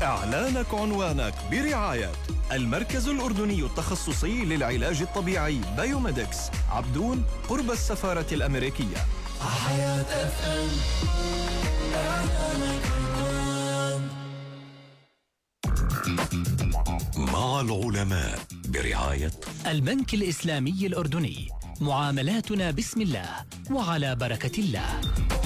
إعلانك عنوانك برعاية المركز الأردني التخصصي للعلاج الطبيعي بايوميدكس، عبدون، قرب السفارة الأمريكية. حياة FM. إعلانك عنوان. مع العلماء برعاية البنك الإسلامي الأردني. معاملاتنا بسم الله وعلى بركة الله.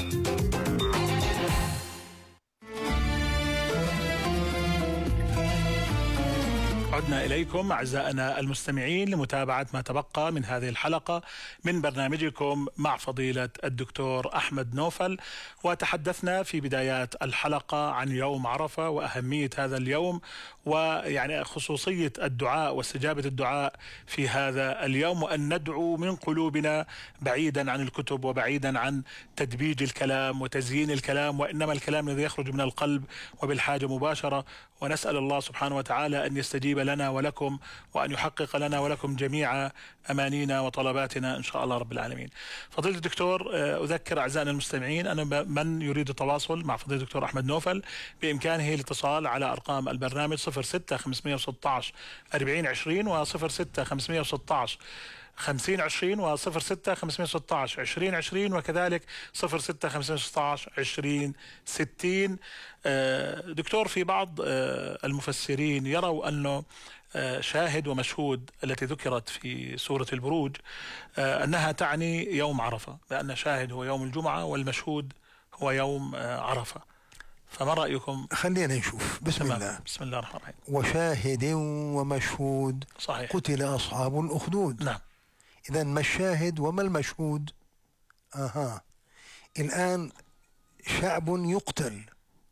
عدنا إليكم أعزائنا المستمعين لمتابعة ما تبقى من هذه الحلقة من برنامجكم مع فضيلة الدكتور أحمد نوفل. وتحدثنا في بدايات الحلقة عن يوم عرفة وأهمية هذا اليوم، ويعني خصوصية الدعاء واستجابة الدعاء في هذا اليوم، وأن ندعو من قلوبنا بعيدا عن الكتب وبعيدا عن تدبيج الكلام وتزيين الكلام، وإنما الكلام الذي يخرج من القلب وبالحاجة مباشرة. ونسأل الله سبحانه وتعالى أن يستجيب لنا ولكم، وأن يحقق لنا ولكم جميع أمانينا وطلباتنا إن شاء الله رب العالمين. فضيلة الدكتور، أذكر أعزائنا المستمعين أن من يريد التواصل مع فضيلة الدكتور أحمد نوفل بإمكانه الاتصال على أرقام البرنامج 06 516 4020 و 06 516 5020 و 06 516 2020 وكذلك 06 516 2060. دكتور، في بعض المفسرين يروا أنه شاهد ومشهود التي ذكرت في سورة البروج أنها تعني يوم عرفة، لأن شاهد هو يوم الجمعة والمشهود هو يوم عرفة. فما رأيكم؟ خلينا نشوف. بسم الله الرحمن الرحيم. وشاهد ومشهود. صحيح. قتل أصحاب الأخدود. نعم. إذن ما الشاهد وما المشهود؟ الآن شعب يقتل،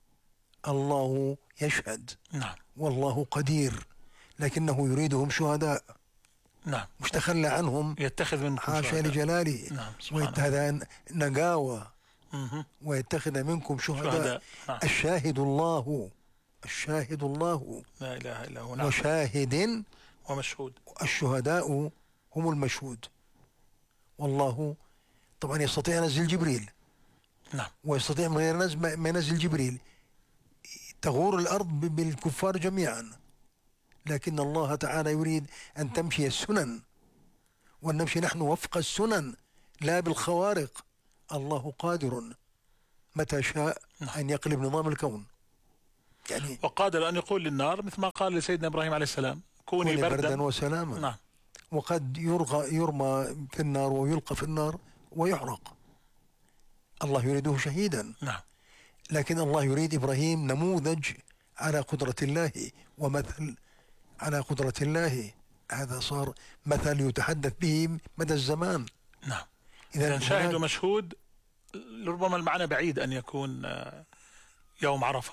الله يشهد. نعم. والله قدير، لكنه يريدهم شهداء. نعم. مش تخلى عنهم، يتخذ منكم حاشا لجلاله. نعم. ويتخذ نقاوة ويتخذ منكم شهداء. نعم. الشاهد الله، الشاهد الله، لا إله إلا هو. نعم. وشاهد ومشهود. الشهداء هم المشهود. والله طبعا يستطيع نزل جبريل. نعم. ويستطيع من غير ما ينزل جبريل تغور الأرض بالكفار جميعا، لكن الله تعالى يريد أن تمشي السنن، وأن نمشي نحن وفق السنن لا بالخوارق. الله قادر متى شاء أن يقلب نظام الكون. يعني وقادر أن يقول للنار مثل ما قال لسيدنا إبراهيم عليه السلام كوني بردا وسلاما. نعم. وقد يرمى في النار ويلقى في النار ويحرق. الله يريده شهيدا. نعم. لكن الله يريد إبراهيم نموذج على قدرة الله ومثل على قدرة الله. هذا صار مثل يتحدث به مدى الزمان. نعم. إذا شاهد ومشهود ربما المعنى بعيد أن يكون يوم عرفة.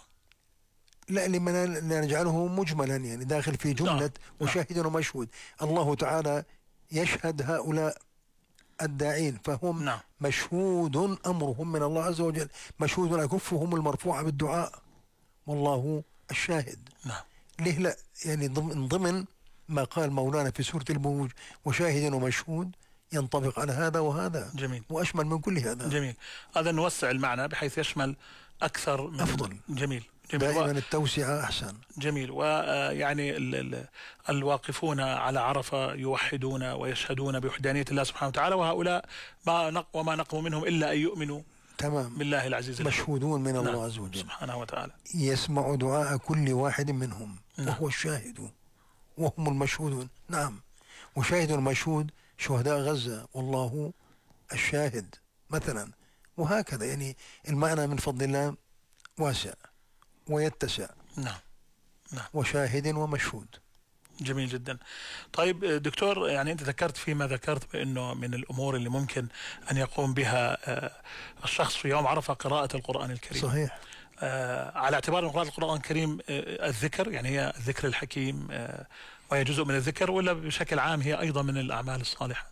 لا، لما نجعله مجملا يعني داخل في جملة. نعم. وشاهد ومشهود. الله تعالى يشهد هؤلاء الداعين، فهم نعم. مشهود أمرهم من الله عز وجل، مشهود أكفهم المرفوعة بالدعاء، والله الشاهد. نعم. ليه لا؟ يعني ضمن ما قال مولانا في سورة البروج وشاهد ومشهود ينطبق على هذا وهذا. جميل. وأشمل من كل هذا. جميل. هذا نوسع المعنى بحيث يشمل أكثر من أفضل. جميل. دائما التوسعة أحسن. جميل. ويعني الواقفون على عرفة يوحدون ويشهدون بوحدانية الله سبحانه وتعالى، وهؤلاء وما نقموا منهم إلا أن يؤمنوا تمام بالله العزيز مشهودون من الله نعم. عز وجل سبحانه وتعالى. يسمع دعاء كل واحد منهم. نعم. وهو الشاهد وهم المشهودون. نعم. وشاهد المشهود شهداء غزة، والله الشاهد مثلا. وهكذا يعني المعنى من فضل الله واسع ويتسع. نعم. نعم. وشاهد ومشهود. جميل جدا. طيب دكتور، يعني أنت ذكرت فيما ذكرت بأنه من الأمور اللي ممكن أن يقوم بها الشخص في يوم عرفة قراءة القرآن الكريم. صحيح. على اعتبار أن قراءة القرآن الكريم الذكر، يعني هي الذكر الحكيم وهي جزء من الذكر، ولا بشكل عام هي أيضا من الأعمال الصالحة؟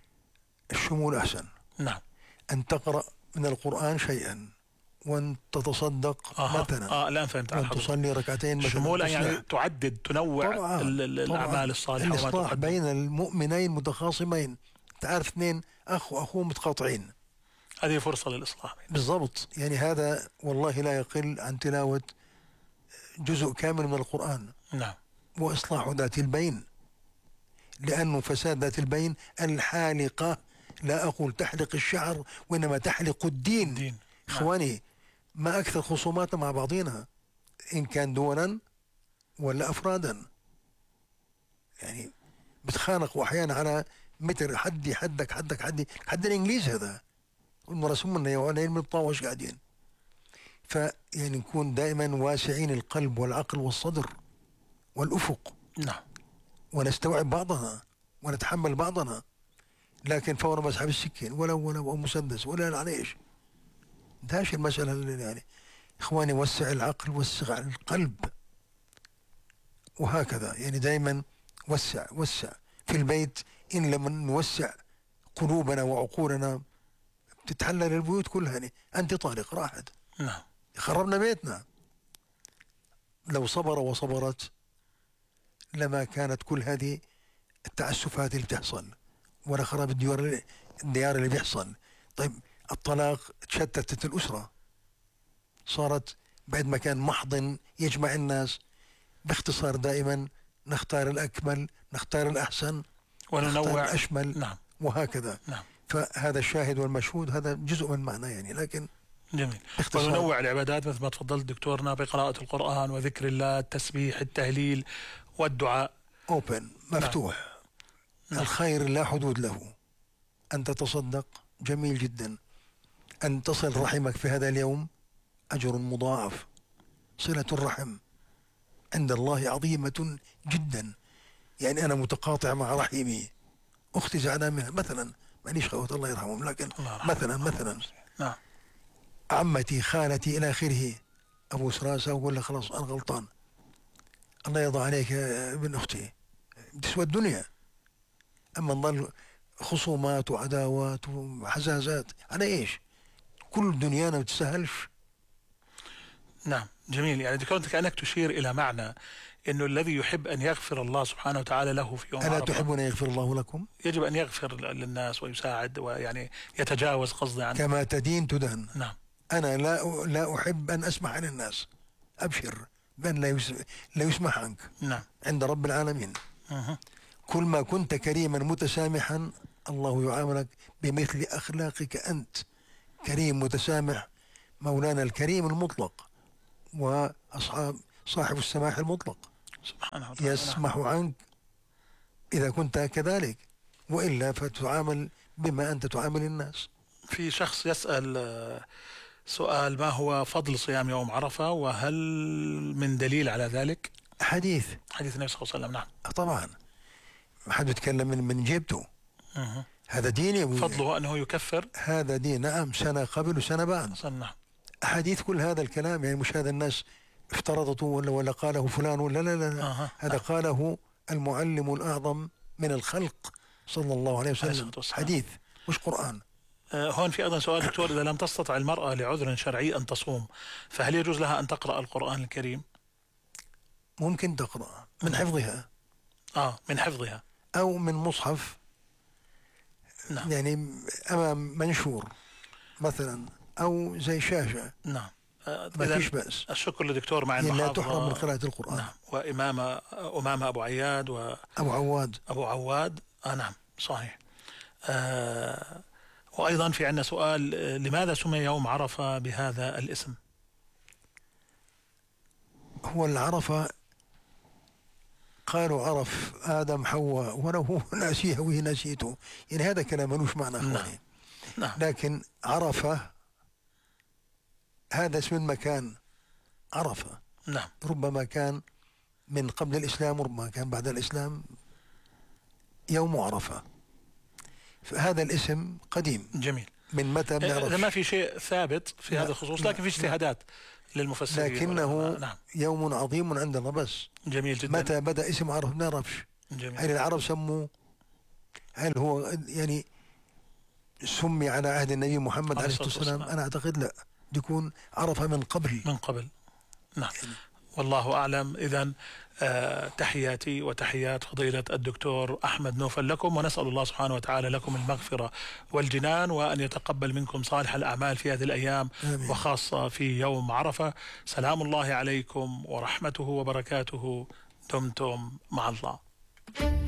الشمول أحسن. نعم. أن تقرأ من القرآن شيئا وأن تتصدق مثلا. الآن فهمت. وأن تصلي ركعتين مثلا. شمولا يعني تعدد تنوع طبعاً. الأعمال الصالحة. الإصلاح بين المؤمنين متخاصمين. تعرف اثنين أخوه متقاطعين، هذه فرصة للإصلاح. بالضبط. يعني هذا والله لا يقل عن تلاوة جزء كامل من القرآن. نعم. وإصلاح ذات البين، لأنه فساد ذات البين الحالقة، لا أقول تحلق الشعر وإنما تحلق الدين. إخواني، ما أكثر خصوماتنا مع بعضنا إن كان دولا ولا أفرادا، يعني بتخانقوا أحيانا على متر، حدك حد الإنجليز هذا والمرسوم لنا وأنا بنطاوش قاعدين. فيعني نكون دائما واسعين القلب والعقل والصدر والأفق. نعم. ونستوعب بعضنا ونتحمل بعضنا، لكن فور مسحب السكين ولا مسدس ولا عليش، داش المسألة اللي يعني. إخواني، وسع العقل، وسع القلب، وهكذا يعني دائما وسع في البيت. إن لم نوسع قلوبنا وعقولنا تتحلل البيوت كلها، يعني أنت طالق راحت. نعم. خربنا بيتنا. لو صبر وصبرت لما كانت كل هذه التعسفات اللي بتحصل ولا خراب الديار اللي بيحصل. طيب الطلاق، تشتتت الأسرة، صارت بعد ما كان محضن يجمع الناس. باختصار دائما نختار الأكمل، نختار الأحسن، وننوع الأشمل. نعم. وهكذا. نعم. فهذا الشاهد والمشهود هذا جزء من معنى يعني، لكن جميل. باختصار. وننوع العبادات مثل ما تفضلت دكتورنا بقراءة القرآن وذكر الله، التسبيح، التهليل والدعاء. أوبن، مفتوح. نعم. الخير لا حدود له. أن تتصدق جميل جدا، أن تصل رحمك في هذا اليوم أجر مضاعف. صلة الرحم عند الله عظيمة جدا. يعني أنا متقاطع مع رحمي، أختي زعلان منها مثلا، مانيش خوت الله يرحمهم، لكن مثلا نعم. عمتي، خالتي، إلى آخره، أبوس راسه وأقول له خلاص أنا غلطان، الله يرضى عليك يا ابن أختي، بتسوى الدنيا. أما نظل خصومات وعداوات وحزازات على إيش؟ كل دنيانا ما تستاهلش. نعم. جميل. يعني دكتور أنت كأنك تشير إلى معنى إنه الذي يحب أن يغفر الله سبحانه وتعالى له في يوم ألا عرفة، تحبون أن يغفر الله لكم؟ يجب أن يغفر للناس ويساعد ويعني يتجاوز قصدي عنه. كما تدين تدان. نعم. أنا لا أحب أن أسمح عن الناس، أبشر بأن لا يسمح عنك نعم. عند رب العالمين. كل ما كنت كريما متسامحا الله يعاملك بمثل أخلاقك أنت. كريم متسامح، مولانا الكريم المطلق صاحب السماح المطلق سبحانه وتعالى. يسمح عنك إذا كنت كذلك، وإلا فتعامل بما أنت تعامل الناس. في شخص يسأل سؤال: ما هو فضل صيام يوم عرفة، وهل من دليل على ذلك؟ حديث النبي صلى الله عليه وسلم. نعم. طبعا، ما حد يتكلم من جيبته. هذا ديني. فضله أنه يكفر. هذا دين. نعم، سنة قبل وسنة بعد. نعم. أحاديث كل هذا الكلام، يعني مش هذا الناس افترضته ولا قاله فلان ولا لا. هذا قاله المعلم الأعظم من الخلق صلى الله عليه وسلم. حديث مش قرآن. هون في أيضا سؤال دكتور: إذا لم تستطع المرأة لعذر شرعي أن تصوم، فهل يجوز لها أن تقرأ القرآن الكريم؟ ممكن تقرأ من حفظها. من حفظها أو من مصحف. نعم. يعني أمام منشور مثلا، أو زي شاشة. نعم. ما فيش بأس. الشكر لدكتور معين لا محافظة. تحرم من قراءة القرآن. نعم. وأمامة أبو عياد أبو عواد. نعم صحيح. وأيضا في عندنا سؤال: لماذا سمي يوم عرفة بهذا الاسم؟ هو العرفة قالوا عرف آدم حواء، ولو هو ناسيه وهي نسيته، يعني هذا كلام ملوش معنى أخواني. نعم. لكن عرفة هذا اسم المكان. عرفة نعم. ربما كان من قبل الإسلام وربما كان بعد الإسلام يوم عرفة، فهذا الاسم قديم. جميل. من متى بنعرف؟ ما في شيء ثابت في هذا الخصوص، لكن في اجتهادات للمفسرين. لكنه نعم. يوم عظيم عندنا بس. جميل جدا. متى بدأ اسم عرفة ما نعرفش. جميل. هل العرب سموا، هل هو يعني سمي على عهد النبي محمد عليه الصلاة والسلام؟ أنا أعتقد لا، يكون عرفة من قبل. نعم. والله أعلم. إذن تحياتي وتحيات فضيلة الدكتور أحمد نوفل لكم، ونسأل الله سبحانه وتعالى لكم المغفرة والجنان، وأن يتقبل منكم صالح الأعمال في هذه الأيام. آمين. وخاصة في يوم عرفة. سلام الله عليكم ورحمته وبركاته. دمتم مع الله.